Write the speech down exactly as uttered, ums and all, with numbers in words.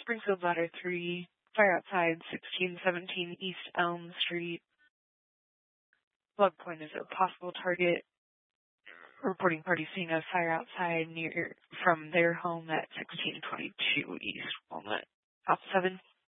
Springfield Ladder three, fire outside sixteen seventeen East Elm Street. Log point is a possible target. Reporting party seeing a fire outside near from their home at sixteen twenty-two East Walnut. Alpha seven.